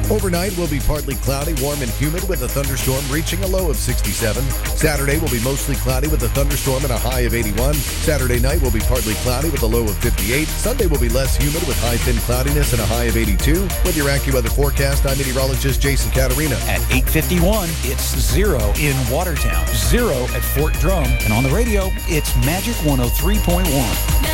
Overnight will be partly cloudy, warm and humid with a thunderstorm reaching a low of 67. Saturday will be mostly cloudy with a thunderstorm and a high of 81. Saturday night will be partly cloudy with a low of 58. Sunday will be less humid with high thin cloudiness and a high of 82. With your AccuWeather forecast, I'm meteorologist Jason Caterina. At 8:51, it's 0 in Watertown, 0 at Fort Drum, and on the radio, it's Magic 103.1.